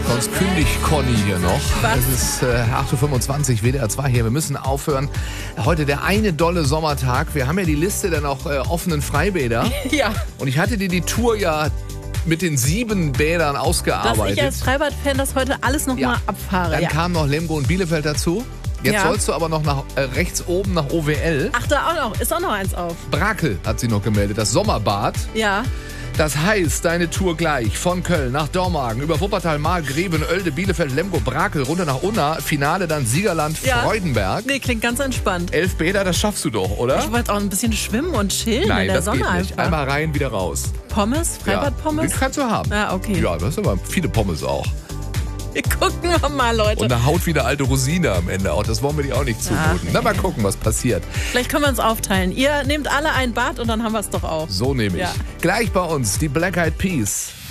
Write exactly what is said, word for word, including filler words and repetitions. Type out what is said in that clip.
Sonst kündigt Conny hier noch. Was? Es ist äh, acht Uhr fünfundzwanzig, W D R zwei hier. Wir müssen aufhören. Heute der eine dolle Sommertag. Wir haben ja die Liste der noch äh, offenen Freibäder. Ja. Und ich hatte dir die Tour ja mit den sieben Bädern Dass ausgearbeitet. ich als Freibad-Fan das heute alles nochmal Ja. mal abfahre. Dann Ja. kam noch Lemgo und Bielefeld dazu. Jetzt Ja. sollst du aber noch nach äh, rechts oben nach O W L. Ach, da auch noch. Ist auch noch eins auf. Brakel hat sie noch gemeldet, das Sommerbad. Ja. Das heißt, deine Tour gleich von Köln nach Dormagen, über Wuppertal, Marl, Greben, Oelde, Bielefeld, Lemgo, Brakel, runter nach Unna, Finale dann Siegerland, Ja. Freudenberg. Nee, klingt ganz entspannt. Elf Bäder, das schaffst du doch, oder? Ich wollte auch ein bisschen schwimmen und chillen in Nein, der das Sonne geht nicht. einfach. Einmal rein, wieder raus. Pommes? Ja, Freibad-Pommes? die kannst du haben. Ah, okay. Ja, das sind aber viele Pommes auch. Wir gucken wir mal, Leute. Und eine Haut wie eine alte Rosine am Ende auch. Das wollen wir dir auch nicht zumuten. nee. Na, mal gucken, was passiert. Vielleicht können wir uns aufteilen. Ihr nehmt alle ein Bad und dann haben wir es doch auch. So nehme ich. Ja. Gleich bei uns die Black Eyed Peas.